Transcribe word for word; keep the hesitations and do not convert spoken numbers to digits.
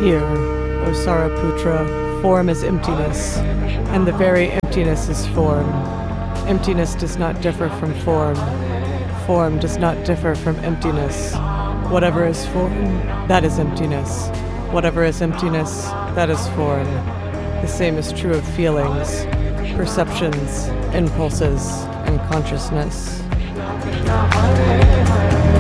Hear, O Saraputra, form is emptiness, and the very emptiness is form. Emptiness does not differ from form. Form does not differ from emptiness. Whatever is form, that is emptiness. Whatever is emptiness, that is form. The same is true of feelings, perceptions, impulses, and consciousness.